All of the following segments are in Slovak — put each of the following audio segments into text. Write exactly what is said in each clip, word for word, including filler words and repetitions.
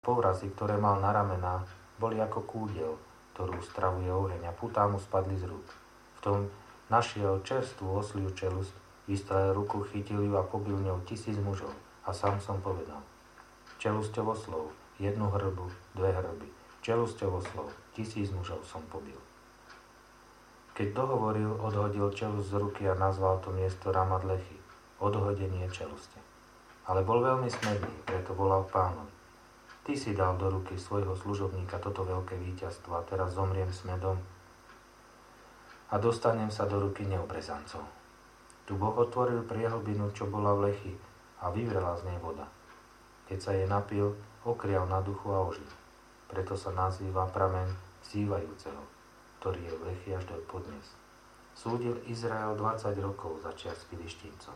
povrazy, ktoré mal na ramenách, boli ako kúdiel, ktorú stravuje oheň, a putá mu spadli z rúk. V tom našiel čerstvú osliu čelusť, vystrelil ruku, chytil ju a pobil ňou tisíc mužov. A Samson povedal: čelusťou oslov, jednu hrbu, dve hrby, čelusťou oslov, tisíc mužov som pobil. Keď dohovoril, odhodil čelusť z ruky a nazval to miesto Ramat Lehi, odhodenie čeluste. Ale bol veľmi smedný, preto volal Pánovi: Ty si dal do ruky svojho služobníka toto veľké víťazstvo a teraz zomriem smedom a dostanem sa do ruky neobrezancov. Tu Boh otvoril priehlbinu, čo bola v Lechi, a vyvrela z nej voda. Keď sa jej napil, okrial na duchu a ožil. Preto sa nazýva prameň vzývajúceho, ktorý je v Lechi až do podnes. Súdil Izrael dvadsať rokov za čias Filištíncov.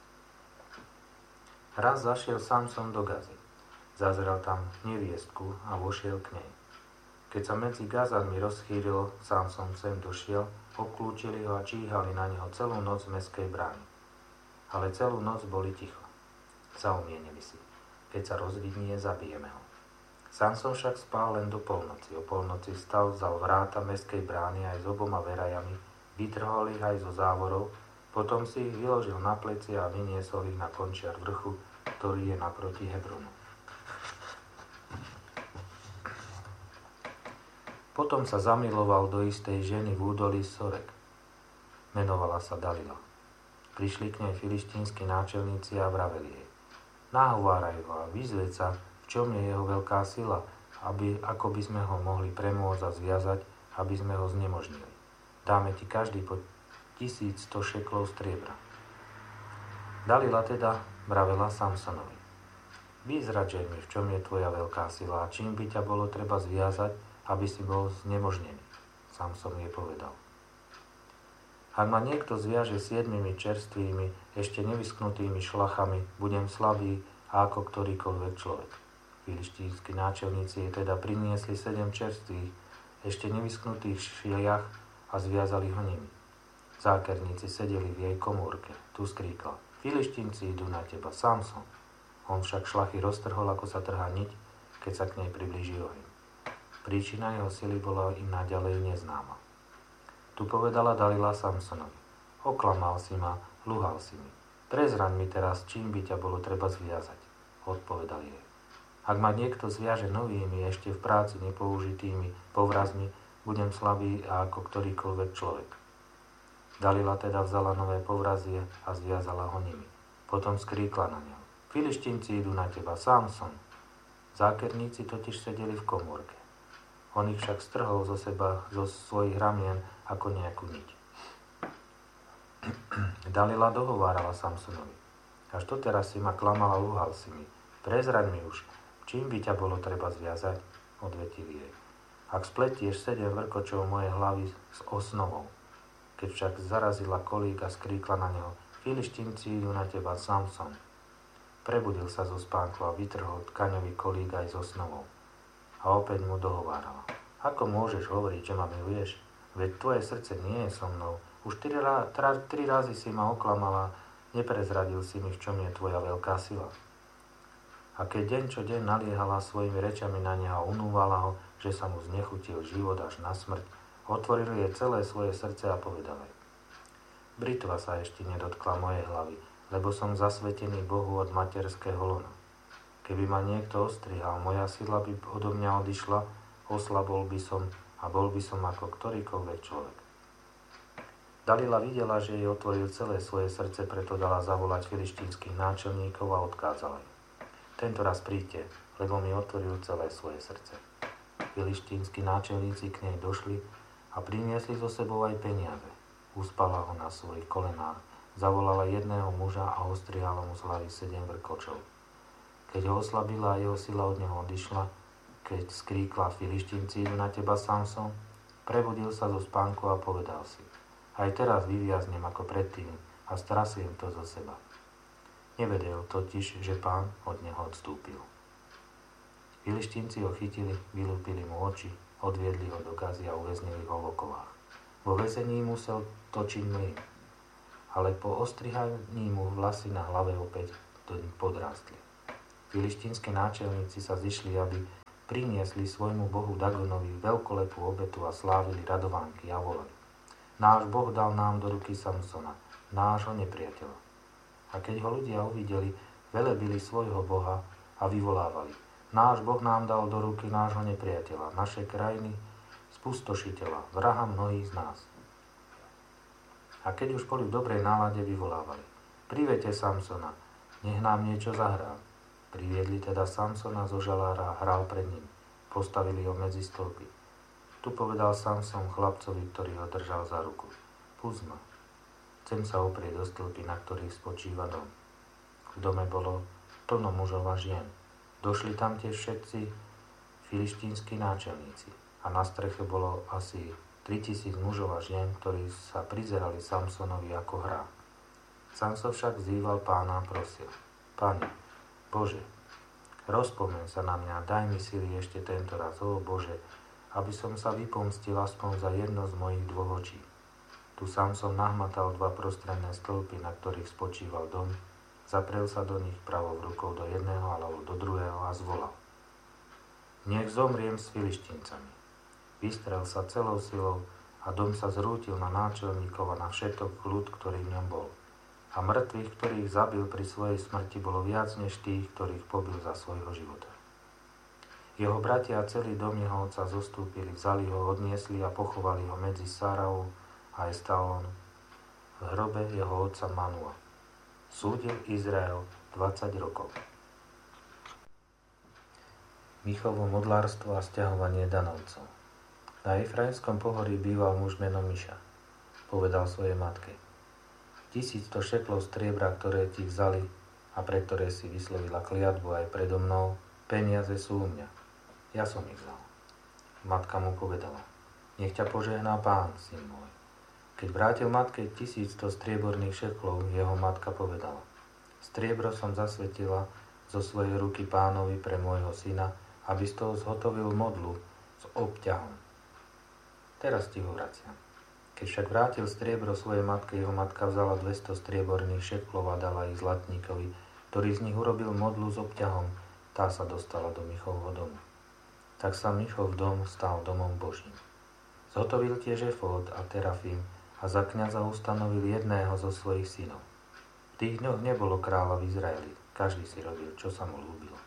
Raz zašiel Samson do Gazy. Zazrel tam neviestku a vošiel k nej. Keď sa medzi Gazanmi rozchýrilo, Samson sem došiel, obklúčili ho a číhali na neho celú noc v mestskej bráni. Ale celú noc boli ticho. Zaumienili si: keď sa rozvidnie, zabijeme ho. Samson však spal len do polnoci. O polnoci vstal, vzal vráta mestskej brány aj s oboma verajami, vytrhol ich aj zo závorov, potom si ich vyložil na pleci a vyniesol ich na končiar vrchu, ktorý je naproti Hebronu. Potom sa zamiloval do istej ženy v údolí Sorek. Menovala sa Dalila. Prišli k nej filištínsky náčelníci a vraveli jej: nahováraj ho a vyzveď sa, v čom je jeho veľká sila, aby, ako by sme ho mohli premôcť a zviazať, aby sme ho znemožnili. Dáme ti každý po tisícsto šeklov striebra. Dalila teda vravela Samsonovi: vyzradžej mi, v čom je tvoja veľká sila a čím by ťa bolo treba zviazať, aby si bol znemožnený. Samson jej povedal: ak ma niekto zviaže siedmimi čerstvými, ešte nevysknutými šlachami, budem slabý ako ktorýkoľvek človek. Filištínsky náčelníci jej teda priniesli sedem čerstvých, ešte nevysknutých šiliach a zviazali ho nimi. Zákerníci sedeli v jej komórke. Tu skríkla: Filištínci idú na teba, Samson. On však šlachy roztrhol, ako sa trhá niť, keď sa k nej priblíži oheň. Príčina jeho sily bola im naďalej neznáma. Tu povedala Dalila Samsonovi: oklamal si ma, luhal si mi. Prezraň mi teraz, čím by ťa bolo treba zviazať. Odpovedal jej: ak ma niekto zviaže novými, ešte v práci nepoužitými povrazmi, budem slabý ako ktorýkoľvek človek. Dalila teda vzala nové povrazie a zviazala ho nimi. Potom skríkla na ňo: Filištínci idú na teba, Samson. Zákerníci totiž sedeli v komórke. On ich však strhol zo seba, zo svojich ramien, ako nejakú niť. Dalila dohovárala Samsonovi: až doteraz si ma klamal a lúhal si mi. Prezraň mi už, čím by ťa bolo treba zviazať, odvetil jej: ak spletieš sedem vrkočov mojej hlavy s osnovou. Keď však zarazila kolík a skríkla na neho: Filištínci idú na teba, Samson. Prebudil sa zo spánku a vytrhol tkaňový kolík aj s osnovou. A opäť mu dohovárala: ako môžeš hovoriť, že ma miluješ? Veď tvoje srdce nie je so mnou. Už tri, ra, tra, tri razy si ma oklamala, neprezradil si mi, v čom je tvoja veľká sila. A keď deň čo deň naliehala svojimi rečami na neho a unúvala ho, že sa mu znechutil život až na smrť, otvoril jej celé svoje srdce a povedal jej: britva sa ešte nedotkla mojej hlavy, lebo som zasvetený Bohu od materského lona. Keby ma niekto ostrihal, moja sila by odo mňa odišla, oslabol by som a bol by som ako ktorýkoľvek človek. Dalila videla, že jej otvoril celé svoje srdce, preto dala zavolať filištínskych náčelníkov a odkázala im: tento raz príďte, lebo mi otvoril celé svoje srdce. Filištínski náčelníci k nej došli a priniesli so sebou aj peniaze. Uspala ho na svojich kolenách, zavolala jedného muža a ostrihala mu z hlavy sedem vrkočov. Keď ho oslabila a jeho sila od neho odišla, keď skríkla: Filištínci idú na teba, Samson, prebudil sa zo spánku a povedal si: aj teraz vyviaznem ako predtým a strasiem to zo seba. Nevedel totiž, že Pán od neho odstúpil. Filištínci ho chytili, vylúpili mu oči, odviedli ho do Gazy a uväznili ho v okovách. Vo väzení musel točiť mlyn, ale po ostrihaní mu vlasy na hlave opäť podrástli. Filištínski náčelníci sa zišli, aby priniesli svojmu bohu Dagonovi veľkolepú obetu a slávili radovánky a volali: Náš Boh dal nám do ruky Samsona, nášho nepriateľa. A keď ho ľudia uvideli, velebili svojho boha a vyvolávali: Náš Boh nám dal do ruky nášho nepriateľa, našej krajiny, spustošiteľa, vraha mnohých z nás. A keď už boli v dobrej nálade, vyvolávali: Privedte Samsona, nech nám niečo zahrá. Priviedli teda Samsona zo žalára a hral pred ním. Postavili ho medzi stĺpy. Tu povedal Samson chlapcovi, ktorý ho držal za ruku: Pust ma, chcem sa oprieť do stĺpy, na ktorých spočíva dom. V dome bolo plno mužov a žien. Došli tam tiež všetci filištínski náčelníci. A na streche bolo asi tritisíc mužov a žien, ktorí sa prizerali Samsonovi ako hrá. Samson však vzýval Pána a prosil: Pane, Bože, rozpomeň sa na mňa, daj mi sily ešte tento raz, ó Bože, aby som sa vypomstil aspoň za jedno z mojich dvoch očí. Tu Samson nahmatal dva prostredné stĺpy, na ktorých spočíval dom, zaprel sa do nich pravou rukou do jedného alebo do druhého a zvolal: Nech zomriem s Filištíncami. Vystrel sa celou silou a dom sa zrútil na náčelníkov a na všetok ľud, ktorý v ňom bol. A mŕtvych, ktorých zabil pri svojej smrti, bolo viac než tých, ktorých pobil za svojho života. Jeho bratia a celý dom jeho otca zostúpili, vzali ho, odniesli a pochovali ho medzi Sárau a Estaón v hrobe jeho otca Manua. Súdil Izrael dvadsať rokov. Michovo modlárstvo a sťahovanie Danovcov. Na Efraimskom pohorí býval muž menom Miša. Povedal svojej matke: Tisícsto šeklov striebra, ktoré ti vzali a pre ktoré si vyslovila kliatbu aj predo mnou, peniaze sú u mňa. Ja som ich vzal. Matka mu povedala: Nech ťa požehná Pán, syn môj. Keď vrátil matke tisícsto strieborných šeklov, jeho matka povedala: Striebro som zasvetila zo svojej ruky Pánovi pre môjho syna, aby z toho zhotovil modlu s obťahom. Teraz ti ho vraciam. Keď však vrátil striebro svojej matke, jeho matka vzala dvesto strieborných šeklov a dala ich zlatníkovi, ktorý z nich urobil modlu s obťahom. Tá sa dostala do Michovho domu. Tak sa Michov dom stal domom Božím. Zhotovil tiež efód a terafím a za kňaza ustanovil jedného zo svojich synov. V tých dňoch nebolo kráľa v Izraeli, každý si robil, čo sa mu ľúbilo.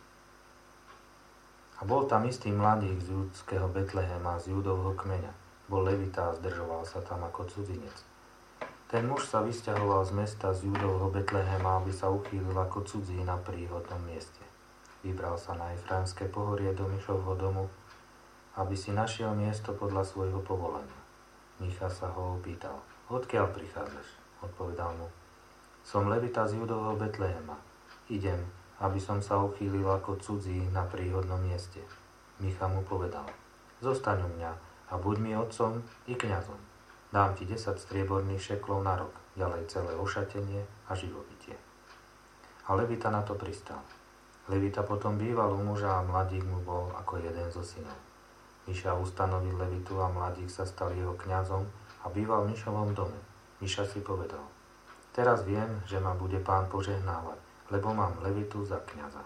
A bol tam istý mladík z judského Betlehema, z Judovho kmeňa. Bol levita a zdržoval sa tam ako cudzinec. Ten muž sa vysťahoval z mesta z Judovho Betlehema, aby sa uchýlil ako cudzí na príhodnom mieste. Vybral sa na Efraimské pohorie do Michovho domu, aby si našiel miesto podľa svojho povolania. Micha sa ho opýtal: Odkiaľ prichádzaš? Odpovedal mu: Som levita z Judovho Betlehema. Idem, aby som sa uchýlil ako cudzí na príhodnom mieste. Micha mu povedal: Zostaň u mňa a buď mi otcom i kňazom. Dám ti desať strieborných šeklov na rok, ďalej celé ošatenie a živobytie. A levita na to pristal. Levita potom býval u muža a mladík mu bol ako jeden zo synov. Miša ustanovil levitu a mladík sa stal jeho kňazom a býval v Mišovom dome. Miša si povedal: Teraz viem, že ma bude Pán požehnávať, lebo mám levitu za kňaza.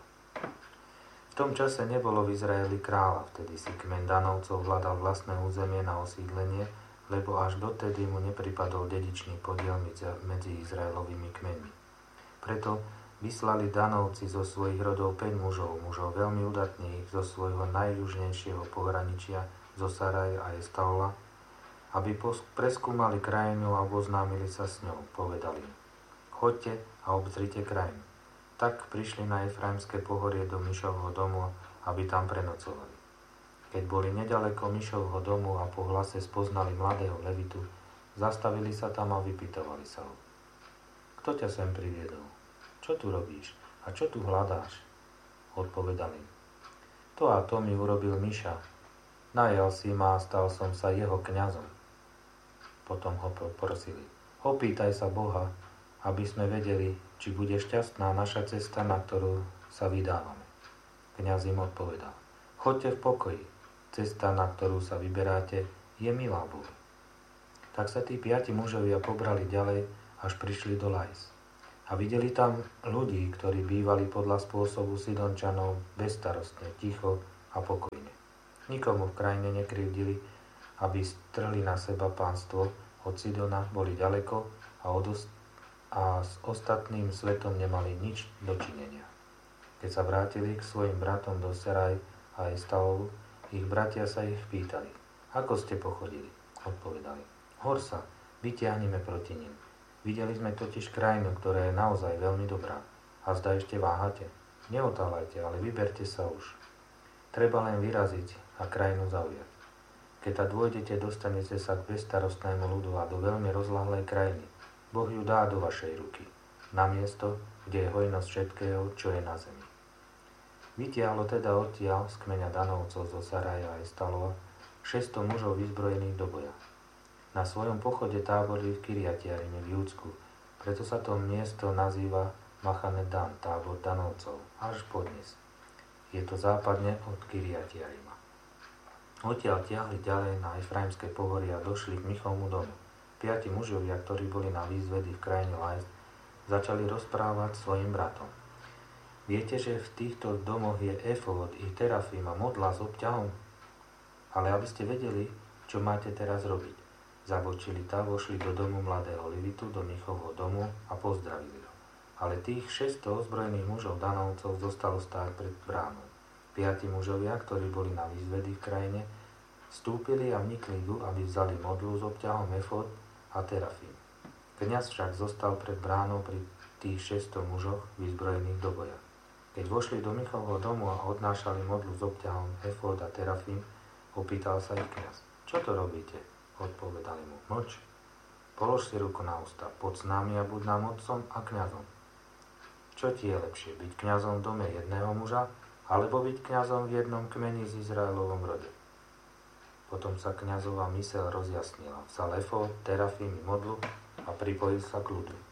V tom čase nebolo v Izraeli kráľa, vtedy si kmeň Danovcov vládal vlastné územie na osídlenie, lebo až dotedy mu nepripadol dedičný podiel medzi Izraelovými kmeňmi. Preto vyslali Danovci zo svojich rodov päť mužov, mužov veľmi udatných zo svojho najjužnejšieho pohraničia, zo Saraj a Estaola, aby preskúmali krajinu a oboznámili sa s ňou. Povedali: Choďte a obzrite krajinu. Tak prišli na Efraimské pohorie do Mišovho domu, aby tam prenocovali. Keď boli nedaleko Mišovho domu a po hlase spoznali mladého levitu, zastavili sa tam a vypytovali sa ho: Kto ťa sem priviedol? Čo tu robíš? A čo tu hľadáš? Odpovedali: To a to mi urobil Miša. Najal si ma a stal som sa jeho kňazom. Potom ho poprosili: Opýtaj sa Boha, aby sme vedeli, či bude šťastná naša cesta, na ktorú sa vydávame. Kňaz im odpovedal: Choďte v pokoji. Cesta, na ktorú sa vyberáte, je milá Bohu. Tak sa tí piati mužovia pobrali ďalej, až prišli do Lajs. A videli tam ľudí, ktorí bývali podľa spôsobu Sidončanov bezstarostne, ticho a pokojne. Nikomu v krajine nekrivdili, aby strhli na seba pánstvo, od Sidona boli ďaleko a, od ost- a s ostatným svetom nemali nič dočinenia. Keď sa vrátili k svojim bratom do Seraj a Estalovu, ich bratia sa ich pýtali: Ako ste pochodili? Odpovedali: Hor sa, vytiahnime proti nim. Videli sme totiž krajinu, ktorá je naozaj veľmi dobrá. A zda ešte váhate? Neotálajte, ale vyberte sa už. Treba len vyraziť a krajinu zaujať. Keď ta dôjdete, dostanete sa k bezstarostnému ľudu a do veľmi rozlahlej krajiny. Boh ju dá do vašej ruky, na miesto, kde je hojnosť všetkého, čo je na zemi. Vytiahlo teda odtiaľ z kmeňa Danovcov zo Saraja a Estalova šesťsto mužov vyzbrojených do boja. Na svojom pochode táborili v Kiriatiarime v Júdsku, preto sa to miesto nazýva Machane Dan, tábor Danovcov, až podnes. Je to západne od Kiriatiarima. Odtiaľ tiahli ďalej na Efraimské pohorie a došli k Michovmu domu. Piati mužovia, ktorí boli na výzvedy v krajine Lajs, začali rozprávať svojim bratom. Viete, že v týchto domoch je efod i terafím a modla s obťahom? Ale aby ste vedeli, čo máte teraz robiť. Zabočili tam, vošli do domu mladého Levitu, do Michovho domu a pozdravili ho. Ale tých šesťsto ozbrojených mužov Danovcov zostalo stáť pred bránou. Piati mužovia, ktorí boli na výzvedy v krajine, vstúpili a vnikli tu, aby vzali modlu s obťahom efod a terafím. Kňaz však zostal pred bránou pri tých šesťsto mužoch vyzbrojených do boja. Keď vošli do Michovho domu a odnášali modlu s obťahom efod a terafím, opýtal sa ich kňaz: Čo to robíte? Odpovedali mu: Mlč, polož si ruku na ústa, poď s nami a buď nám otcom a kňazom. Čo ti je lepšie, byť kňazom v dome jedného muža, alebo byť kňazom v jednom kmeni z Izraelovom rode? Potom sa kňazová myseľ rozjasnila, vzal efod, terafím i modlu a pripojil sa k ľudu.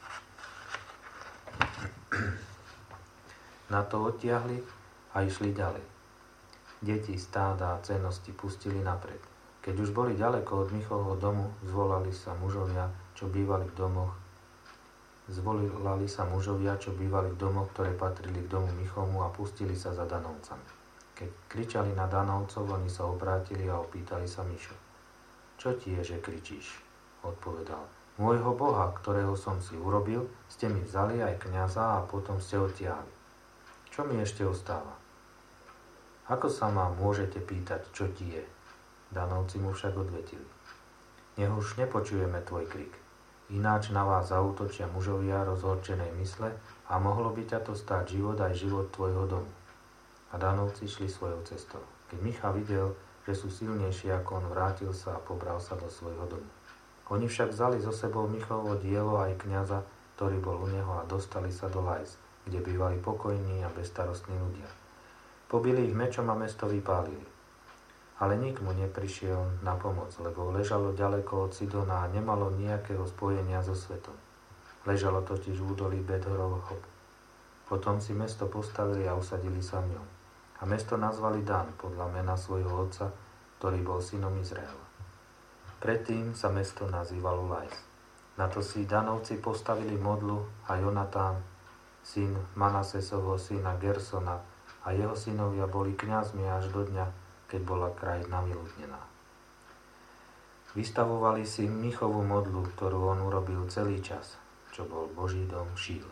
Na to odtiahli a išli ďalej. Deti, stáda a cennosti pustili napred. Keď už boli ďaleko od Michovho domu, zvolali sa mužovia, čo bývali v domoch. Zvolali sa mužovia, čo bývali v domoch, ktoré patrili k domu Michovmu a pustili sa za Danovcami. Keď kričali na Danovcov, oni sa obrátili a opýtali sa Mišo: Čo ti je, že kričíš? Odpovedal: Môjho Boha, ktorého som si urobil, ste mi vzali aj kňaza a potom ste odtiahli. Čo mi ešte ostáva? Ako sa ma môžete pýtať, čo ti je? Danovci mu však odvetili: Nech už nepočujeme tvoj krik. Ináč na vás zaútočia mužovia rozhorčenej mysle a mohlo by ťa to stáť život aj život tvojho domu. A Danovci šli svojou cestou. Keď Micha videl, že sú silnejší ako on, vrátil sa a pobral sa do svojho domu. Oni však vzali so sebou Michovho dielo aj kňaza, ktorý bol u neho, a dostali sa do Lajs, kde bývali pokojní a bezstarostní ľudia. Pobili ich mečom a mesto vypálili. Ale nik mu neprišiel na pomoc, lebo ležalo ďaleko od Sidona a nemalo nejakého spojenia so svetom. Ležalo totiž v údolí Bet-Horov Chob. Potom si mesto postavili a usadili sa v ňom. A mesto nazvali Dan podľa mena svojho otca, ktorý bol synom Izraela. Predtým sa mesto nazývalo Lajs. Na to si Danovci postavili modlu a Jonatán, syn Manasesovho syna Gersona, a jeho synovia boli kňazmi až do dňa, keď bola krajina vyľudnená. Vystavovali si Michovú modlu, ktorú on urobil celý čas, čo bol Boží dom v Šíle.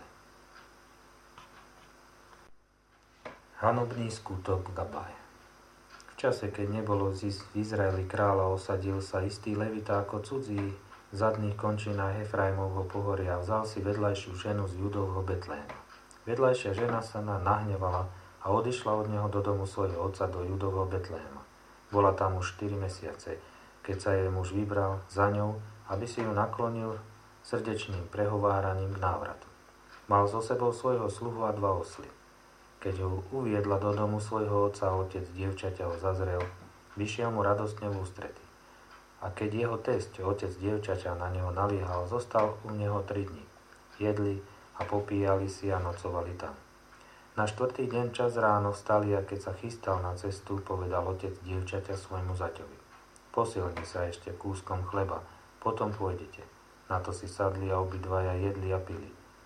Hanobný skutok Gabaj. V čase, keď nebolo v Izraeli kráľa, osadil sa istý Levita ako cudzí v zadných končinách Efraimovho pohoria a vzal si vedľajšiu ženu z Judovho Betléma. Vedľajšia žena sa nahnevala a odišla od neho do domu svojho otca do Judovho Betléma. Bola tam už štyri mesiace, keď sa jej muž vybral za ňou, aby si ju naklonil srdečným prehováraním k návratu. Mal so sebou svojho sluhu a dva osly. Keď ho uviedla do domu svojho otca, otec dievčaťa ho zazrel, vyšiel mu radostne v ústrety. A keď jeho tesť, otec dievčaťa, na neho naliehal, zostal u neho tri dni. Jedli a popíjali si a nocovali tam. Na štvrtý deň čas ráno vstali a keď sa chystal na cestu, povedal otec dievčaťa svojmu zaťovi: Posilni sa ešte kúskom chleba, potom pôjdete. Na to si sadli a obidvaja jedli a pili.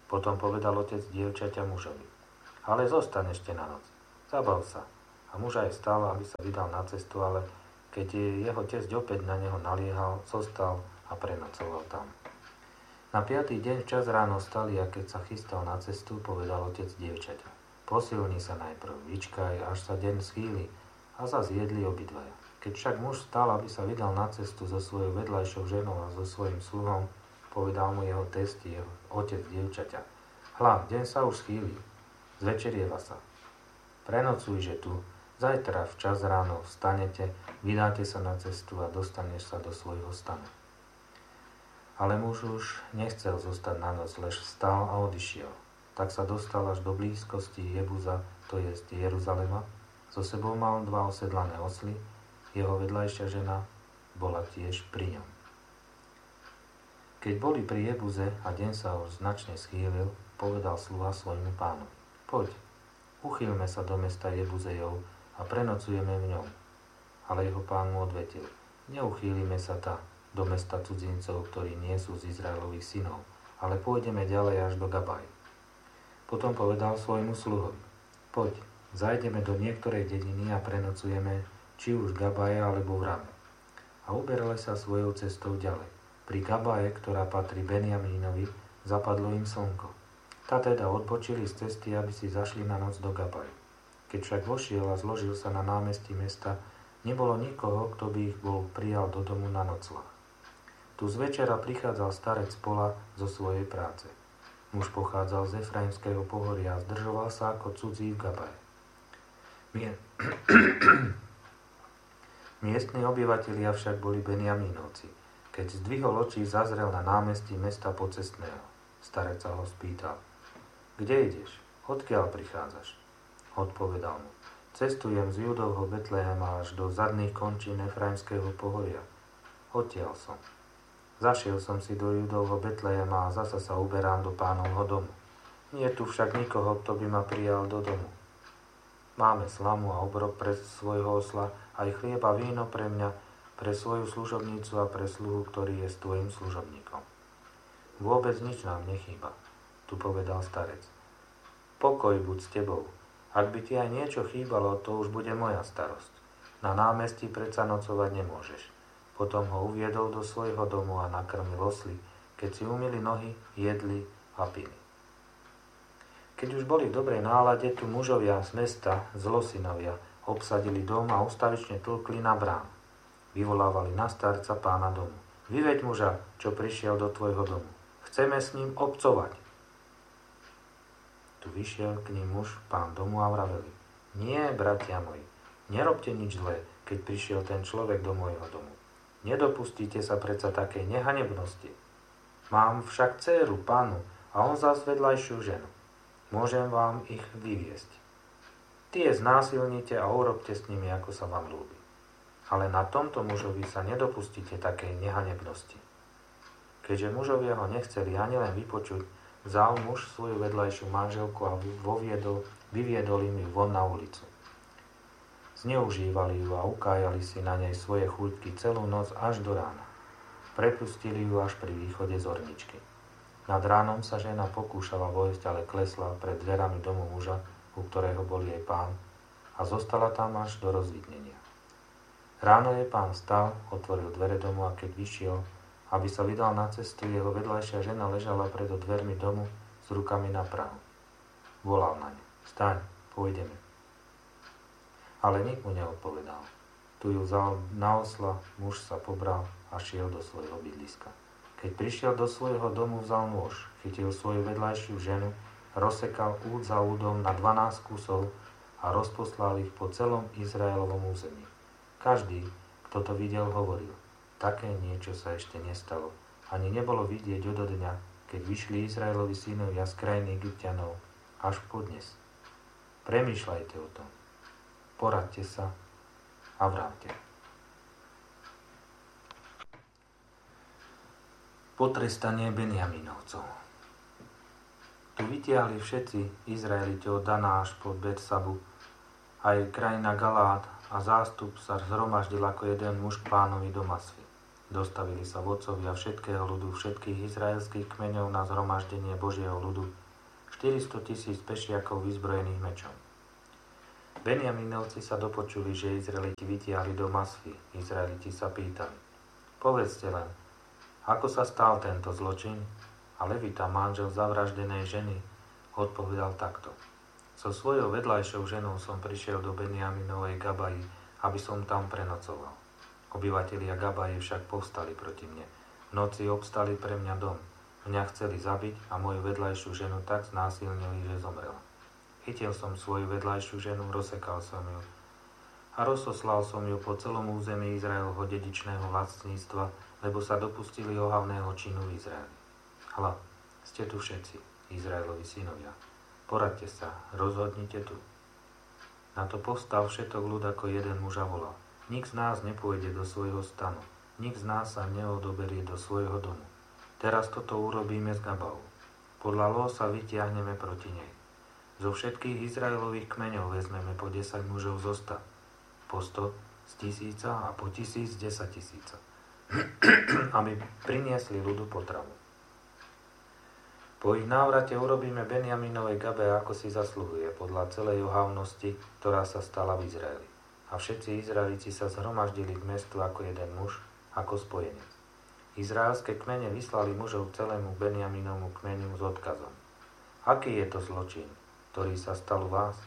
Potom povedal otec dievčaťa mužovi: ale zostaň ešte na noc, zabav sa. A muž aj vstal, aby sa vydal na cestu, ale keď jeho tesť opäť na neho naliehal, zostal a prenocoval tam. Na piatý deň včas ráno vstali a keď sa chystal na cestu, povedal otec dievčaťa: posilni sa najprv, vyčkaj, až sa deň schýli, a zas jedli obidvaja. Keď však muž vstal, aby sa vydal na cestu so svojou vedľajšou ženou a so svojím sluhom, povedal mu jeho testi, jeho otec dievčaťa: hľa, deň sa už schýli, zvečerieva sa. Prenocujže tu, zajtra včas ráno vstanete, vydáte sa na cestu a dostaneš sa do svojho stanu. Ale muž už nechcel zostať na noc, lež vstal a odišiel. Tak sa dostal až do blízkosti Jebuza, to jest Jeruzalema. So sebou mal dva osedlané osly, jeho vedľajšia žena bola tiež pri ňom. Keď boli pri Jebuze a deň sa už značne schýlil, povedal sluha svojmu pánovi: poď, uchýlme sa do mesta Jebuzejov a prenocujeme v ňom. Ale jeho pán mu odvetil: neuchýlime sa tá do mesta cudzincov, ktorí nie sú z Izraelových synov, ale pôjdeme ďalej až do Gabaj. Potom povedal svojmu sluhovi: poď, zajdeme do niektorej dediny a prenocujeme, či už v Gabaje alebo v Rame. A uberali sa svojou cestou ďalej. Pri Gabaje, ktorá patrí Benjamínovi, zapadlo im slnko. Tá teda odpočili z cesty, aby si zašli na noc do Gabaje. Keď však vošiel a zložil sa na námestí mesta, nebolo nikoho, kto by ich bol prijal do domu na nocľah. Tu z večera prichádzal starec pola zo svojej práce. Muž pochádzal z Efraimského pohoria a zdržoval sa ako cudzí v Gabaje. Mie... Miestni obyvatelia však boli Benjamínovci. Keď zdvihol oči, zazrel na námestí mesta pocestného. Starec sa ho spýtal: kde ideš? Odkiaľ prichádzaš? Odpovedal mu: cestujem z Judovho Betlehema až do zadných končín Efraimského pohoria. Odtiaľ som. Zašiel som si do Judovho Betlehema a zasa sa uberám do pánovho domu. Nie je tu však nikoho, kto by ma prijal do domu. Máme slamu a obrok pre svojho osla, aj chlieb a víno pre mňa, pre svoju služobnicu a pre sluhu, ktorý je s tvojim služobníkom. Vôbec nič nám nechýba, tu povedal starec. Pokoj buď s tebou. Ak by ti aj niečo chýbalo, to už bude moja starosť. Na námestí predsa nocovať nemôžeš. Potom ho uviedol do svojho domu a nakrmil osly. Keď si umyli nohy, jedli a pili. Keď už boli v dobrej nálade, tu mužovia z mesta, zlosynovia, obsadili dom a ustavične tlkli na brán. Vyvolávali na starca pána domu: vyveď muža, čo prišiel do tvojho domu. Chceme s ním obcovať. Tu vyšiel k ním muž, pán domu, a vraveli: nie, bratia moji, nerobte nič zlé, keď prišiel ten človek do môjho domu. Nedopustíte sa predsa takej nehanebnosti. Mám však dcéru, pánu, a on zás vedľajšiu ženu. Môžem vám ich vyviesť. Tie znásilnite a urobte s nimi, ako sa vám ľúbi. Ale na tomto mužovi sa nedopustíte takej nehanebnosti. Keďže mužovia ho nechceli ani len vypočuť, vzal muž svoju vedľajšiu manželku a voviedol, vyviedol im ju von na ulicu. Zneužívali ju a ukájali si na nej svoje chuťky celú noc až do rána. Prepustili ju až pri východe zorničky. Nad ránom sa žena pokúšala vojsť, ale klesla pred dverami domu muža, u ktorého bol jej pán, a zostala tam až do rozvidnenia. Ráno jej pán stal, otvoril dvere domu a keď vyšiel, aby sa vydal na cestu, jeho vedľajšia žena ležala pred dvermi domu s rukami na prahu. Volal na ňu: staň, pôjdeme. Ale nik mu neodpovedal. Tu ju vzal na osla, muž sa pobral a šiel do svojho bydliska. Keď prišiel do svojho domu, vzal nôž, chytil svoju vedľajšiu ženu, rozsekal úd za údom na dvanásť kusov a rozposlal ich po celom Izraelovom území. Každý, kto to videl, hovoril: také niečo sa ešte nestalo. Ani nebolo vidieť odo dňa, keď vyšli Izraelovi synovia z krajiny Egypťanov, až po dnes. Premýšľajte o tom. Poradte sa a vravte. Potrestanie Benjamínovcov. Tu vytiahli všetci Izraeliti od Dana až po Betsabu, aj krajina Galát, a zástup sa zhromaždil ako jeden muž k pánovi do Masvy. Dostavili sa vodcovia všetkého ľudu, všetkých izraelských kmeňov na zhromaždenie Božieho ľudu štyristo tisíc pešiakov vyzbrojených mečom. Benjamínovci sa dopočuli, že Izraeliti vytiahli do Masvy. Izraeliti sa pýtali: povedzte len, ako sa stal tento zločin? A Levita, manžel zavraždenej ženy, odpovedal takto: so svojou vedľajšou ženou som prišiel do Benjaminovej Gabaji, aby som tam prenocoval. Obyvatelia Gabaji však povstali proti mne. V noci obstali pre mňa dom. Mňa chceli zabiť a moju vedľajšiu ženu tak znásilnili, že zomrela. Chytil som svoju vedľajšiu ženu, rozsekal som ju a rozoslal som ju po celom území Izraelho dedičného vlastníctva, lebo sa dopustili ohavného činu v Izraeli. Hľa, ste tu všetci, Izraelovi synovia. Poradte sa, rozhodnite tu. Na to povstal všetok ľud ako jeden muž a volal: nik z nás nepôjde do svojho stanu, nik z nás sa neodoberie do svojho domu. Teraz toto urobíme s Gabou. Podľa ló sa vytiahneme proti nej. Zo všetkých Izraelových kmeňov vezmeme po desať mužov zo sta, po sto z tisíca a po tisíc z desať tisíca, aby priniesli ľudu potravu. Po ich návrate urobíme Benjaminovej Gabe, ako si zasluhuje, podľa celej ohavnosti, ktorá sa stala v Izraeli. A všetci Izraelici sa zhromaždili k mestu ako jeden muž, ako spojenec. Izraelské kmene vyslali mužov k celému Benjaminovmu kmeniu s odkazom: aký je to zločin, ktorý sa stal u vás?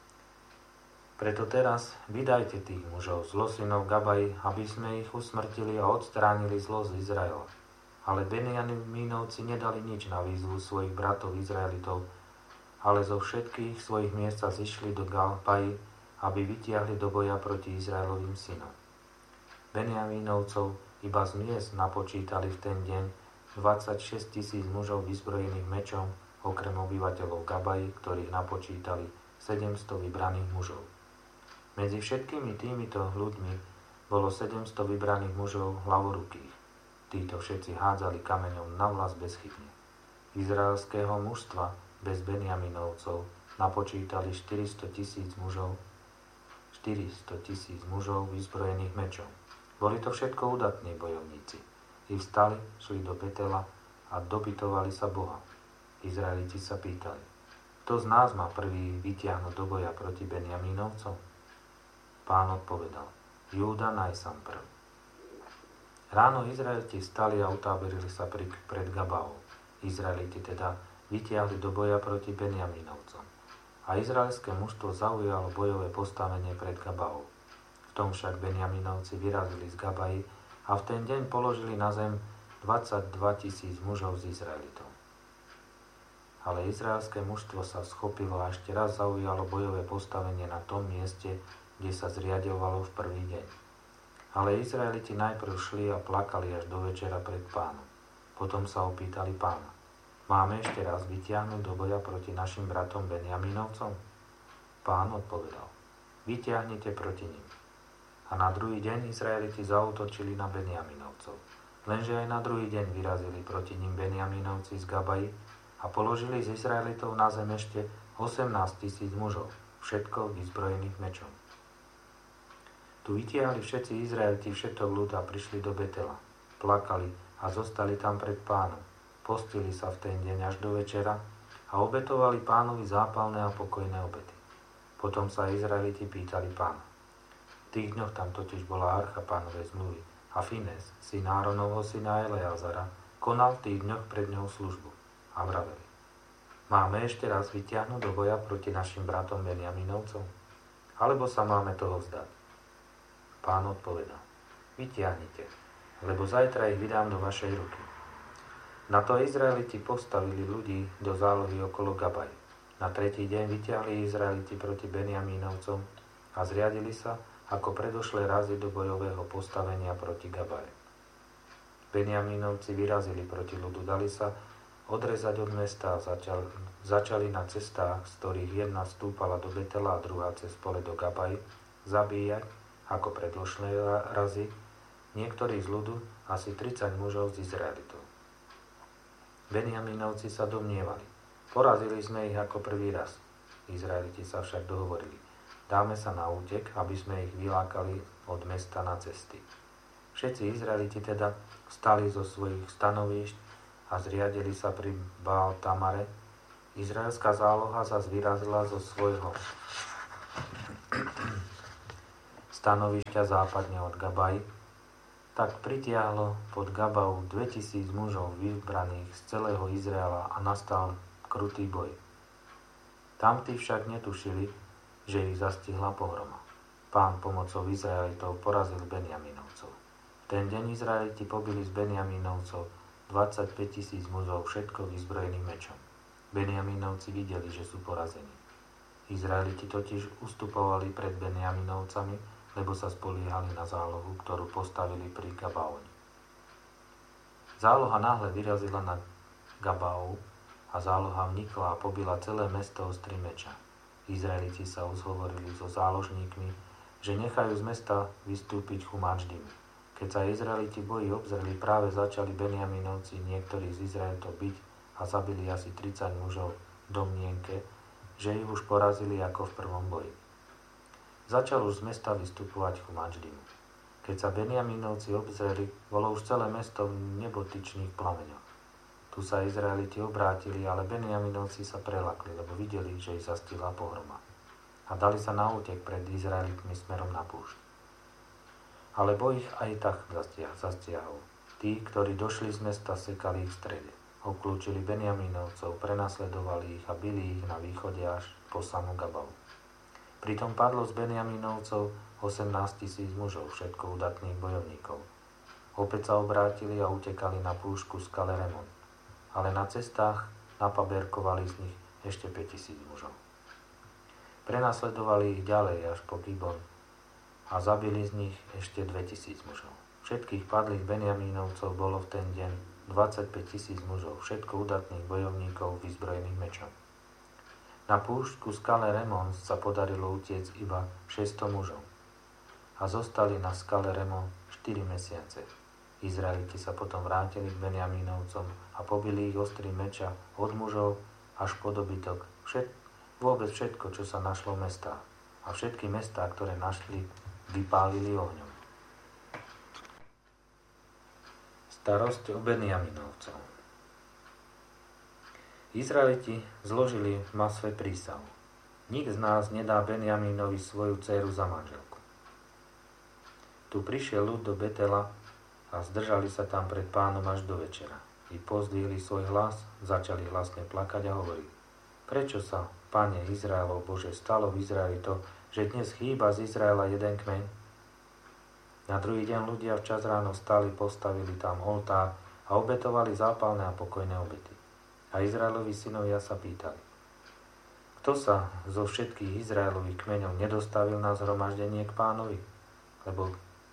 Preto teraz vydajte tých mužov z losynov Gabaji, aby sme ich usmrtili a odstránili zlo z Izraela. Ale Benjamínovci nedali nič na výzvu svojich bratov Izraelitov, ale zo všetkých svojich miest sa zišli do Gabaji, aby vytiahli do boja proti Izraelovým synom. Benjamínovcov iba z miest napočítali v ten deň dvadsaťšesť tisíc mužov vyzbrojených mečom, okrem obyvateľov Gabaji, ktorých napočítali sedemsto vybraných mužov. Medzi všetkými týmito ľuďmi bolo sedemsto vybraných mužov hlavorukých. Títo všetci hádzali kameňom na vlas bezchybne. Izraelského mužstva bez Benjaminovcov napočítali štyristo tisíc mužov, štyristo tisíc mužov vyzbrojených mečom. Boli to všetko udatní bojovníci. I vstali, šli do Betela a dopytovali sa Boha. Izraeliti sa pýtali: kto z nás má prvý vytiahnuť do boja proti Benjamínovcom? Pán odpovedal: Júda najsam prv. Ráno Izraeliti vstali a utáborili sa pri, pred Gabaou. Izraeliti teda vytiahli do boja proti Benjamínovcom. A izraelské mužstvo zaujalo bojové postavenie pred Gabaou. V tom však Benjamínovci vyrazili z Gabaji a v ten deň položili na zem dvadsaťdva tisíc mužov z Izraelitov. Ale izraelské mužstvo sa schopilo a ešte raz zaujalo bojové postavenie na tom mieste, kde sa zriadovalo v prvý deň. Ale Izraeliti najprv šli a plakali až do večera pred Pánom. Potom sa opýtali Pána: máme ešte raz vytiahnuť do boja proti našim bratom Benjamínovcom? Pán odpovedal: vytiahnite proti nim. A na druhý deň Izraeliti zaútočili na Benjamínovcov. Lenže aj na druhý deň vyrazili proti nim Benjamínovci z Gabaji a položili z Izraelitov na zem ešte osemnásť tisíc mužov, všetko vyzbrojených mečom. Tu vytiahli všetci Izraeliti všetok ľud a prišli do Betela. Plakali a zostali tam pred Pánom. Postili sa v ten deň až do večera a obetovali Pánovi zápalné a pokojné obety. Potom sa Izraeliti pýtali Pána. V tých dňoch tam totiž bola archa Pánovej zmluvy a Fines, syn Áronovho syna Eleazara, konal v tých dňoch pred ňou službu. A vraveli: máme ešte raz vytiahnuť do boja proti našim bratom Benjamínovcom? Alebo sa máme toho vzdať? Pán odpovedal: vytiahnite, lebo zajtra ich vydám do vašej ruky. Na to Izraeliti postavili ľudí do zálohy okolo Gabaji. Na tretí deň vytiahli Izraeliti proti Benjamínovcom a zriadili sa ako predošlé razy do bojového postavenia proti Gabaji. Benjamínovci vyrazili proti ľudu, dali sa odrezať od mesta a začali, začali na cestách, z ktorých jedna stúpala do Betela a druhá cez pole do Gabaji, zabíjať, ako predošlé razy, niektorí z ľudu, asi tridsať mužov z Izraelitov. Benjamínovci sa domnievali: porazili sme ich ako prvý raz. Izraeliti sa však dohovorili: dáme sa na útek, aby sme ich vylákali od mesta na cesty. Všetci Izraeliti teda vstali zo svojich stanovíšť a zriadili sa pri Baal Tamare. Izraelská záloha zas vyrazila zo svojho stanovišťa západne od Gabai, tak pritiahlo pod Gabau dvetisíc mužov vybraných z celého Izraela a nastal krutý boj. Tamtí však netušili, že ich zastihla pohroma. Pán pomocou Izraelitov porazil Benjaminovcov. V ten deň Izraeliti pobili z Benjaminovcov dvadsaťpäť tisíc mužov, všetko vyzbrojených mečom. Benjaminovci videli, že sú porazení. Izraeliti totiž ustupovali pred Benjaminovcami, lebo sa spoliehali na zálohu, ktorú postavili pri Gabaoni. Záloha náhle vyrazila na Gabau a záloha vnikla a pobila celé mesto ostri meča. Izraeliti sa uzhovorili so záložníkmi, že nechajú z mesta vystúpiť Chumačdim. Keď sa Izraeliti boji obzreli, práve začali Benjaminovci niektorí z Izraelitov byť a zabili asi tridsať mužov v domnienke, že ich už porazili ako v prvom boji. Začal už z mesta vystupovať Chumačdimu. Keď sa Benjaminovci obzreli, bolo už celé mesto v nebotyčných plameňoch. Tu sa Izraeliti obrátili, ale Benjaminovci sa prelakli, lebo videli, že ich zastihla pohroma. A dali sa na útek pred Izraelitmi smerom na púšť. Ale boj ich aj tak zastiahol. Tí, ktorí došli z mesta, sekali ich v strede. Obklúčili Benjaminovcov, prenasledovali ich a bili ich na východe až po samú Gabau. Pritom padlo z Benjaminovcov osemnásť tisíc mužov, všetko udatných bojovníkov. Opäť sa obrátili a utekali na púšku skale Remon. Ale na cestách napaberkovali z nich ešte päť tisíc mužov. Prenasledovali ich ďalej až po Gibon a zabili z nich ešte dvetisíc mužov. Všetkých padlých Benjamínovcov bolo v ten deň dvadsaťpäť tisíc mužov, všetko udatných bojovníkov vyzbrojených mečom. Na púštku skale Remon sa podarilo utiecť iba šesťsto mužov a zostali na skale Remon štyri mesiace. Izraeliti sa potom vrátili k Benjamínovcom a pobili ich ostrým meča od mužov až po dobytok, všet, vôbec všetko, čo sa našlo v mestách. A všetky mestá, ktoré našli, vypálili ohňom. Starosť o Benjaminovcov. Izraeliti zložili v Masve prísahu. Nik z nás nedá Benjaminovi svoju dcéru za manželku. Tu prišiel ľud do Betela a zdržali sa tam pred pánom až do večera. I pozdvihli svoj hlas, začali hlasne plakať a hovoriť: Prečo sa, Pane Izraelov Bože, stalo v Izraeli to, že dnes chýba z Izraela jeden kmeň? Na druhý deň ľudia včas ráno stali, postavili tam oltár a obetovali zápalné a pokojné obety. A Izraelovi synovia sa pýtali: Kto sa zo všetkých Izraelových kmeňov nedostavil na zhromaždenie k pánovi? Lebo,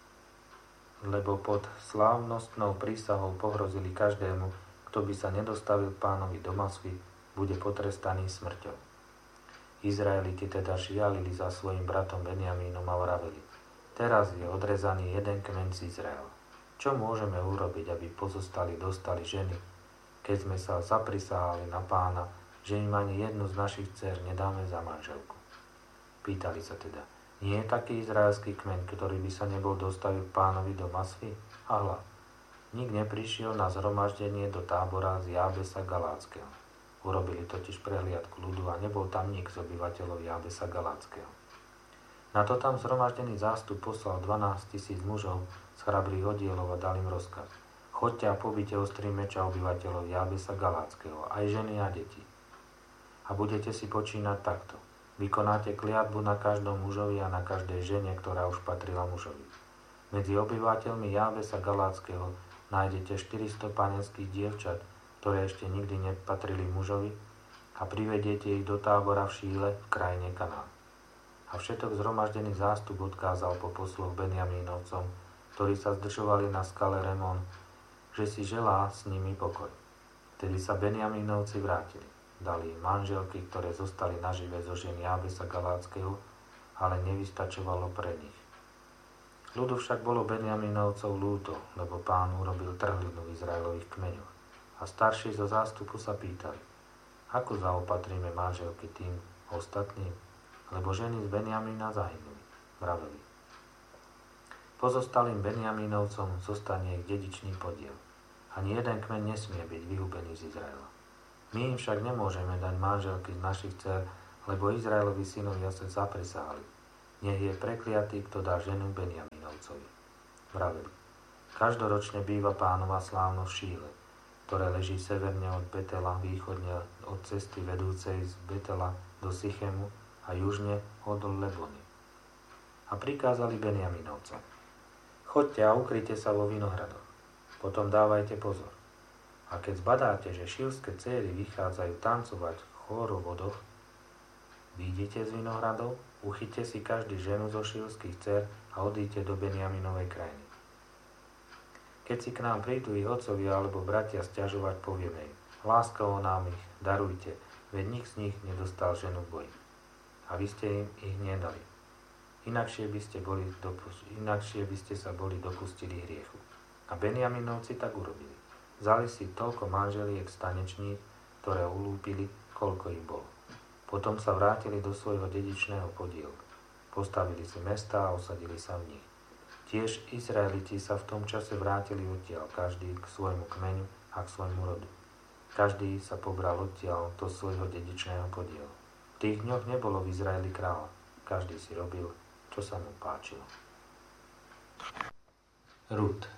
lebo pod slávnostnou prísahou pohrozili každému, kto by sa nedostavil k pánovi do Masvy, bude potrestaný smrťou. Izraeliti teda šialili za svojim bratom Benjamínom a vraveli: Teraz je odrezaný jeden kmeň z Izraela. Čo môžeme urobiť, aby pozostali dostali ženy, keď sme sa zaprisahali na pána, že im ani jednu z našich dcér nedáme za manželku? Pýtali sa teda: Nie je taký izraelský kmeň, ktorý by sa nebol dostavil pánovi do Masvy? A hľa, nik neprišiel na zhromaždenie do tábora z Jábesa Galátskeho. Urobili totiž prehliadku ľudu a nebol tam nik z obyvateľov Jábesa Galátskeho. Na to tam zhromaždený zástup poslal dvanásť tisíc mužov z chrabrých oddielov a dal im rozkaz: Choďte a pobite ostrým meča obyvateľov Jábesa Galátskeho, aj ženy a deti. A budete si počínať takto. Vykonáte kliatbu na každom mužovi a na každej žene, ktorá už patrila mužovi. Medzi obyvateľmi Jábesa Galátskeho nájdete štyristo panenských dievčat, ktoré ešte nikdy nepatrili mužovi, a privediete ich do tábora v Šíle v krajine Kanán. A všetok zhromaždený zástup odkázal po posloch Benjamínovcom, ktorí sa zdržovali na skale Remon, že si želá s nimi pokoj. Vtedy sa Benjamínovci vrátili. Dali im manželky, ktoré zostali nažive zo žien Jábesa Galátskeho, ale nevystačovalo pre nich. Ľudu však bolo Benjamínovcov ľúto, lebo pán urobil trhlinu v Izraelových kmeňoch. A starší zo zástupu sa pýtali: Ako zaopatríme manželky tým ostatným? Lebo ženy z Benjamína zahynuli. Vraveli: Pozostalým Benjamínovcom zostane ich dedičný podiel. Ani jeden kmeň nesmie byť vyhubený z Izraela. My im však nemôžeme dať manželky z našich dcer, lebo Izraelovi synovia sa zaprisahali. Nech je prekliatý, kto dá ženu Benjaminovcovi. Vraveli. Každoročne býva pánova slávnosť v Šíle, ktoré leží severne od Betela, východne od cesty vedúcej z Betela do Sychemu a južne od Lebony. A prikázali Benjaminovcom. Choďte a ukryte sa vo vinohradoch. Potom dávajte pozor. A keď zbadáte, že šílske céry vychádzajú tancovať v chórovodoch, výjdete z vinohradov, uchyťte si každý ženu zo šílskych dcer a odíďte do Benjaminovej krajiny. Keď si k nám prídu ich otcovia alebo bratia sťažovať, povieme im, láskavo nám ich darujte, veď nik z nich nedostal ženu v boji. A vy ste im ich nedali. Inakšie by ste, boli dopust- inakšie by ste sa boli dopustili hriechu. A Benjaminovci tak urobili. Vzali si toľko manželiek stanečníc, ktoré ulúpili, koľko ich bolo. Potom sa vrátili do svojho dedičného podielu. Postavili si mestá a osadili sa v nich. Tiež Izraeliti sa v tom čase vrátili odtiaľ, každý k svojmu kmeňu a k svojmu rodu. Každý sa pobral odtiaľ do svojho dedičného podielu. V tých dňoch nebolo v Izraeli kráľa. Každý si robil, čo sa mu páčilo. Rút.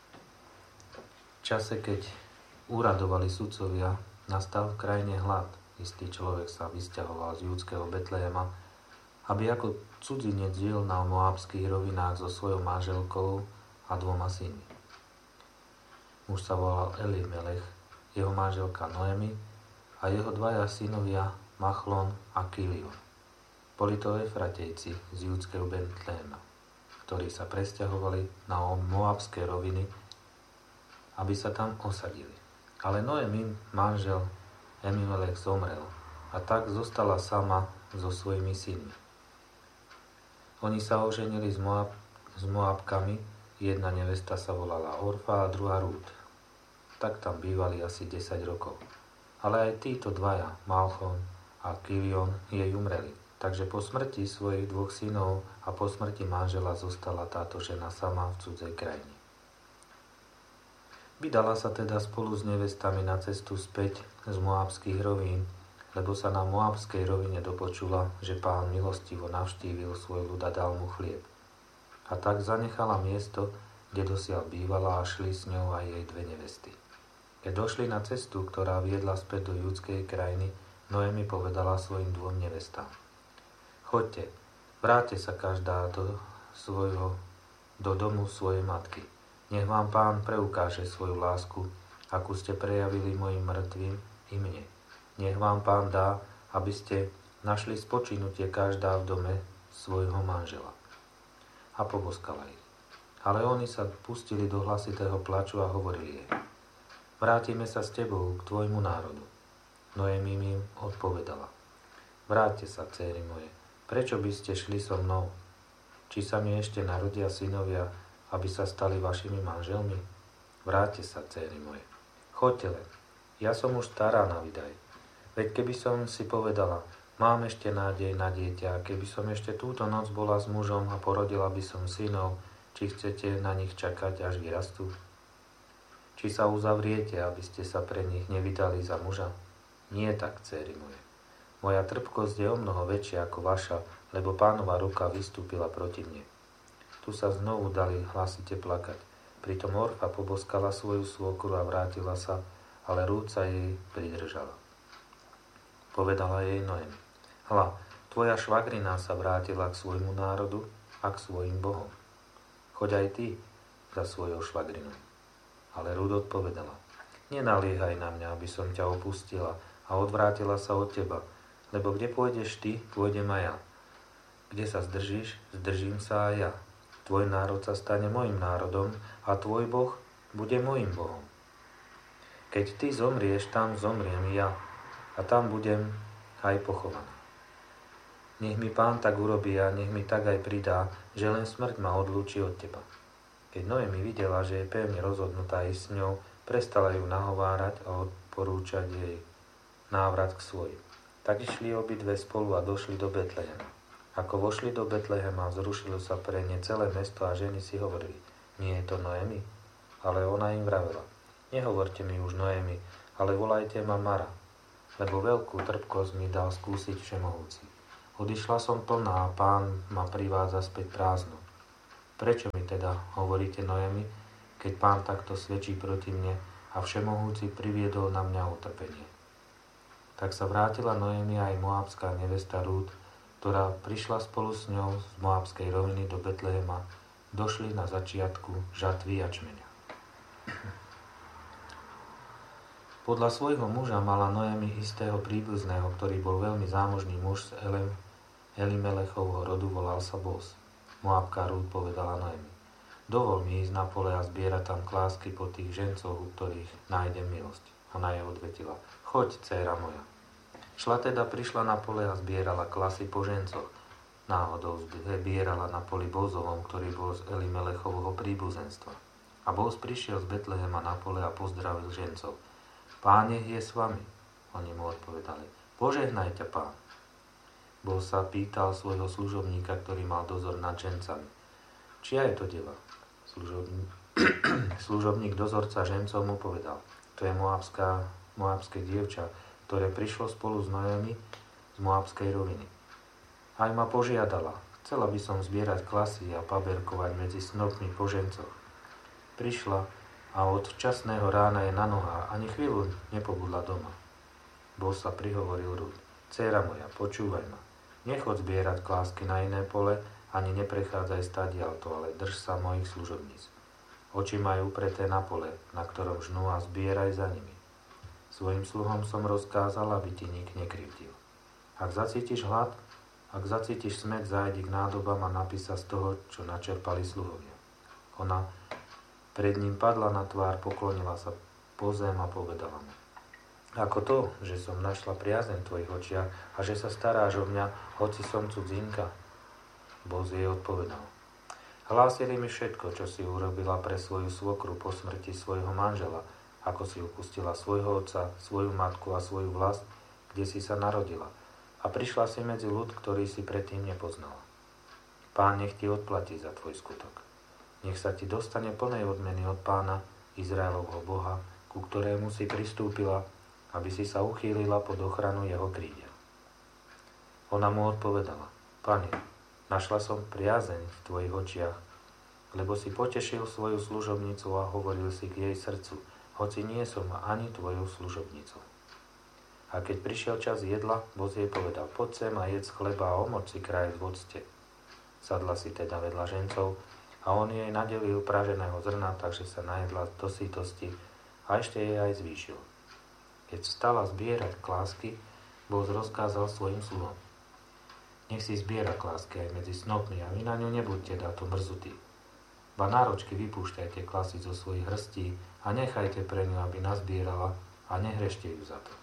V čase, keď úradovali sudcovia, nastal v krajine hlad. Istý človek sa vysťahoval z júdskeho Betlehema, aby ako cudzinec žil na moábskych rovinách so svojou manželkou a dvoma synmi. Muž sa volal Elimelech, jeho manželka Noemi a jeho dvaja synovia Machlon a Kilion. Boli to Efratejci z júdskeho Betlehema, ktorí sa presťahovali na moábske roviny, aby sa tam osadili. Ale Noemi, manžel Elimelech, zomrel a tak zostala sama so svojimi synmi. Oni sa oženili s, Moab, s Moabkami, jedna nevesta sa volala Orfa a druhá Rút. Tak tam bývali asi desať rokov. Ale aj títo dvaja, Malchon a Kilion, jej umreli. Takže po smrti svojich dvoch synov a po smrti manžela zostala táto žena sama v cudzej krajine. Vydala sa teda spolu s nevestami na cestu späť z moábskych rovín, lebo sa na moábskej rovine dopočula, že Pán milostivo navštívil svoj ľud a dal mu chlieb. A tak zanechala miesto, kde dosiaľ bývala, a šli s ňou aj jej dve nevesty. Keď došli na cestu, ktorá viedla späť do judskej krajiny, Noemi povedala svojim dvom nevestám. Choďte, vráťte sa každá do svojho, do domu svojej matky. Nech vám Pán preukáže svoju lásku, akú ste prejavili mojim mŕtvým i mne. Nech vám Pán dá, aby ste našli spočinutie každá v dome svojho manžela. A poboskala ich. Ale oni sa pustili do hlasitého plaču a hovorili jej. Vrátime sa s tebou k tvojmu národu. Noemi im odpovedala. Vráťte sa, dcéry moje. Prečo by ste šli so mnou? Či sa mi ešte narodia synovia, aby sa stali vašimi manželmi? Vráťte sa, dcéry moje. Choďte len. Ja som už stará na vydaj. Veď keby som si povedala, mám ešte nádej na dieťa, keby som ešte túto noc bola s mužom a porodila by som synov, či chcete na nich čakať, až vyrastú? Či sa uzavriete, aby ste sa pre nich nevydali za muža? Nie tak, dcéry moje. Moja trpkosť je omnoho väčšia ako vaša, lebo Pánova ruka vystúpila proti mne. Tu sa znovu dali hlasite plakať. Pritom Orfa poboskala svoju svokru a vrátila sa, ale Rút sa jej pridržala. Povedala jej Noemi. Hľa, tvoja švagrina sa vrátila k svojmu národu a k svojim bohom. Choď aj ty za svojou švagrinou. Ale Rút odpovedala. Nenaliehaj na mňa, aby som ťa opustila a odvrátila sa od teba, lebo kde pôjdeš ty, pôjdem aj ja. Kde sa zdržíš, zdržím sa aj ja. Tvoj národ sa stane mojim národom a tvoj boh bude mojim bohom. Keď ty zomrieš, tam zomriem ja a tam budem aj pochovaná. Nech mi Pán tak urobí a nech mi tak aj pridá, že len smrť ma odlúči od teba. Keď Noemi videla, že je pevne rozhodnutá ísť s ňou, prestala ju nahovárať a odporúčať jej návrat k svojim. Tak išli obidve spolu a došli do Betlehema. Ako vošli do Betlehema, vzrušilo sa pre ne celé mesto a ženy si hovorili, nie je to Noemi? Ale ona im vravela, nehovorte mi už Noemi, ale volajte ma Mara, lebo veľkú trpkosť mi dal skúsiť Všemohúci. Odišla som plná a Pán ma privádza späť prázdnu. Prečo mi teda hovoríte Noemi, keď Pán takto svedčí proti mne a Všemohúci priviedol na mňa utrpenie? Tak sa vrátila Noemi aj moabská nevesta Rút, ktorá prišla spolu s ňou z moabskej roviny do Betlehema, došli na začiatku žatvy jačmeňa. Podľa svojho muža mala Noemi istého príbuzného, ktorý bol veľmi zámožný muž z Elem, Elimelechovho rodu, volal sa Boz. Moabka Rút povedala Noemi: Dovol mi ísť na pole a zbierať tam klásky po tých žencoch, u ktorých nájdem milosť. Ona jej odvetila: Choď, dcéra moja. Šla teda, prišla na pole a zbierala klasy po žencoch. Náhodou zbierala na poli Bozovom, ktorý bol z Elimelechovho príbuzenstva. A Boz prišiel z Betlehema na pole a pozdravil žencov. Pán nech je s vami. Oni mu odpovedali: Požehnaj ťa, Pán. Boz sa pýtal svojho služobníka, ktorý mal dozor nad žencami: Čia je to deva? Služobník, služobník dozorca žencov mu povedal: To je moabská, moabské dievča, ktoré prišlo spolu s Noemi z moabskej roviny. Aj ma požiadala: Chcela by som zbierať klasy a paberkovať medzi snopmi po žencoch. Prišla a od včasného rána je na nohách, ani chvíľu nepobudla doma. Boz sa prihovoril Rút: Dcéra moja, počúvaj ma. Nechod zbierať klásky na iné pole, ani neprechádzaj stadiaľto, ale drž sa mojich služobníc. Oči majú upreté na pole, na ktorom žnú, a zbieraj za nimi. Svojim sluhom som rozkázal, aby ti nik nekrivdil. Ak zacítiš hlad, ak zacítiš smäd, zájdi k nádobám a napí sa z toho, čo načerpali sluhovia. Ona pred ním padla na tvár, poklonila sa po zem a povedala mu: Ako to, že som našla priazeň v tvojich očiach a že sa staráš o mňa, hoci som cudzinka? Boz jej odpovedal: Hlásili mi všetko, čo si urobila pre svoju svokru po smrti svojho manžela, ako si upustila svojho otca, svoju matku a svoju vlast, kde si sa narodila, a prišla si medzi ľud, ktorý si predtým nepoznala. Pán nech ti odplatí za tvoj skutok. Nech sa ti dostane plnej odmeny od Pána, Izraelovho Boha, ku ktorému si pristúpila, aby si sa uchýlila pod ochranu jeho krídel. Ona mu odpovedala: Pane, našla som priazeň v tvojich očiach, lebo si potešil svoju služobnicu a hovoril si k jej srdcu, hoci nie som ani tvojou služobnicou. A keď prišiel čas jedla, Boz jej povedal: Poď sem a jedz chleba a omoč si kraj v octe. Sadla si teda vedľa žencov a on jej nadelil praženého zrna, takže sa najedla do sítosti a ešte jej aj zvýšil. Keď vstala zbierať klásky, Boz rozkázal svojim sluhom: Nech si zbiera klásky aj medzi snopmi a vy na ňu nebuďte dáto mrzutí. Ba náročky vypúšťajte klasy zo svojich hrstí a nechajte pre ňu, aby nazbierala, a nehrešte ju za to.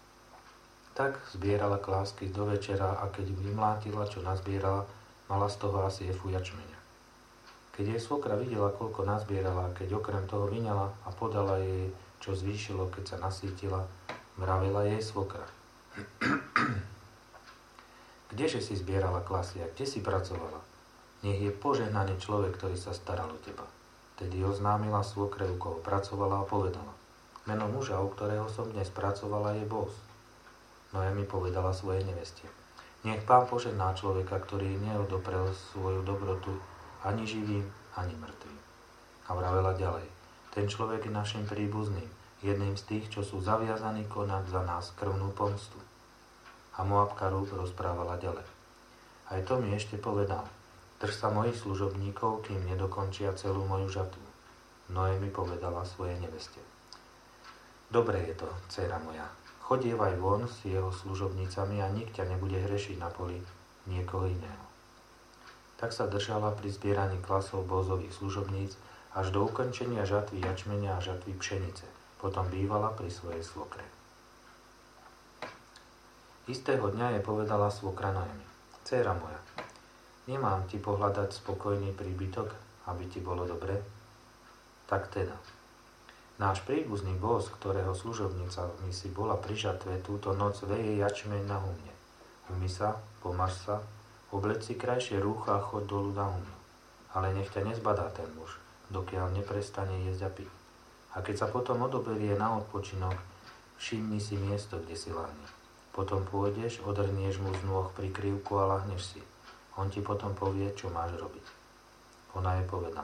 Tak zbierala klásky do večera, a keď vymlátila, čo nazbierala, mala z toho asi efu jačmeňa. Keď jej svokra videla, koľko nazbierala, keď okrem toho vyňala a podala jej, čo zvýšilo, keď sa nasýtila, vravela jej svokra: Kdeže si zbierala klasy a kde si pracovala? Nech je požehnaný človek, ktorý sa staral o teba. Tedy oznámila svokre, u koho pracovala, a povedala: Meno muža, u ktorého som dnes pracovala, je Boz. Noemi povedala svojej neveste: Nech Pán požehná človeka, ktorý neodoprel svoju dobrotu ani živým, ani mŕtvým. A vravela ďalej: Ten človek je našim príbuzným, jedným z tých, čo sú zaviazaní konať za nás krvnú pomstu. A Moabka Rút rozprávala ďalej: Aj to mi ešte povedal: Drž sa mojich služobníkov, kým nedokončia celú moju žatvu. Noemi povedala svojej neveste: Dobre je to, dcéra moja, chodievaj von s jeho služobnicami a nik ťa nebude hrešiť na poli niekoho iného. Tak sa držala pri zbieraní klasov Bozových služobníc až do ukončenia žatvy jačmenia a žatvy pšenice. Potom bývala pri svojej svokre. Istého dňa jej povedala svokra Noemi: Dcéra moja, nemám ti pohľadať spokojný príbytok, aby ti bolo dobre? Tak teda, náš príbuzný Boz, ktorého služobnica mi si bola pri žatve, túto noc veje jačmeň na humne. Umy sa, pomaž sa, obleď si krajšie rúcha a choď dolu na humno. Ale nech ťa nezbadá ten muž, dokiaľ neprestane jesť a piť. A keď sa potom odoberie na odpočinok, Všimni si miesto, kde si lahne. Potom pôjdeš, odrnieš mu z nôh prikryvku a lahneš si. On ti potom povie, čo máš robiť. Ona jej povedala: